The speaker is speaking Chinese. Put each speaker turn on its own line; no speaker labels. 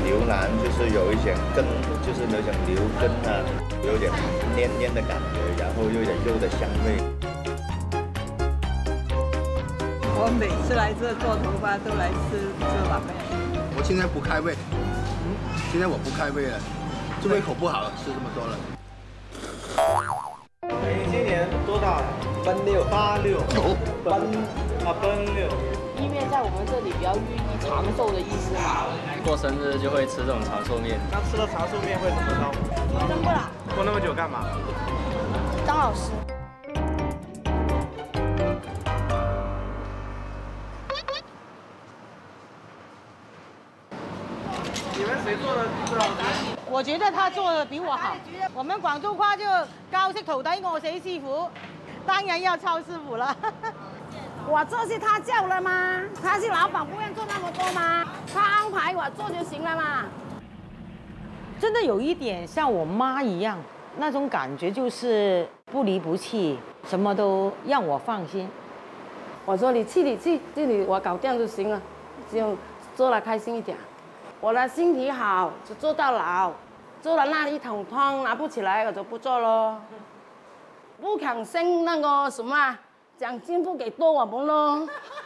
牛腩就是有一点根，就是那种牛根啊，有点黏黏的感觉，然后又有点肉的香味。
我每次来这做头发都来吃这碗面。
我现在不开胃，现在我不开胃了，这胃口不好了，吃这么多了。
你今年多大？奔六86。奔六。
意面在我们这里比较寓意长寿的意思嘛。
过生日就会吃这种长寿面。
刚吃了长寿面会怎么着？
真不啦？
过那么久干嘛？
张老师。
你们谁做的最好吃？
我觉得他做的比我好。我们广州话就高息徒弟，我谁师傅，当然要抄师傅了。
我这是他叫的吗？他是老板，不愿做那么多吗？他安排我做就行了嘛。
真的有一点像我妈一样，那种感觉就是不离不弃，什么都让我放心。
我说你去，这里我搞定就行了，就做了开心一点。我的身体好，就做到老，做了那一桶汤拿不起来，我就不做咯。不肯升那个什么奖金不给多我们咯。